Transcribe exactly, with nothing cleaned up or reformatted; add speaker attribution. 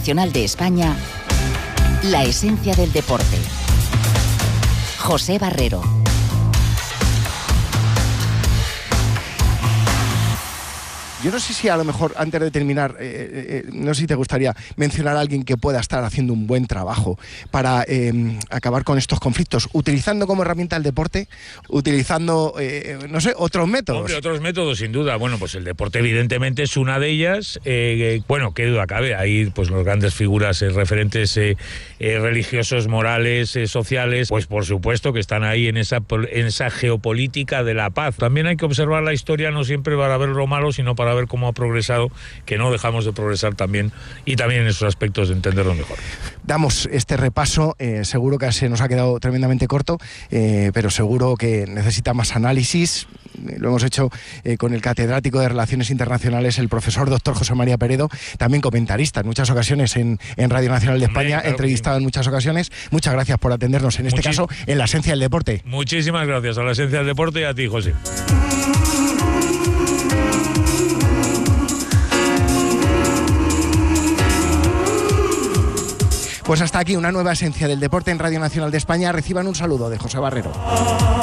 Speaker 1: Nacional de España, la esencia del deporte. José Barrero.
Speaker 2: Yo no sé si a lo mejor, antes de terminar, eh, eh, no sé si te gustaría mencionar a alguien que pueda estar haciendo un buen trabajo para eh, acabar con estos conflictos, utilizando como herramienta el deporte, utilizando, eh, no sé, otros métodos.
Speaker 3: Hombre, otros métodos, sin duda. Bueno, pues el deporte evidentemente es una de ellas. Eh, bueno, qué duda cabe, ahí pues las grandes figuras, eh, referentes eh, eh, religiosos, morales, eh, sociales, pues por supuesto que están ahí en esa, en esa geopolítica de la paz. También hay que observar la historia, no siempre para ver lo malo, sino para ver cómo ha progresado, que no dejamos de progresar también, y también en esos aspectos de entenderlo mejor.
Speaker 2: Damos este repaso, eh, seguro que se nos ha quedado tremendamente corto, eh, pero seguro que necesita más análisis. Lo hemos hecho eh, con el catedrático de Relaciones Internacionales, el profesor doctor José María Peredo, también comentarista en muchas ocasiones en, en Radio Nacional de España, Hombre, claro, entrevistado en muchas ocasiones. Muchas gracias por atendernos, en este Muchis- caso, en la esencia del deporte.
Speaker 3: Muchísimas gracias a la esencia del deporte y a ti, José.
Speaker 2: Pues hasta aquí una nueva esencia del deporte en Radio Nacional de España. Reciban un saludo de José Barrero.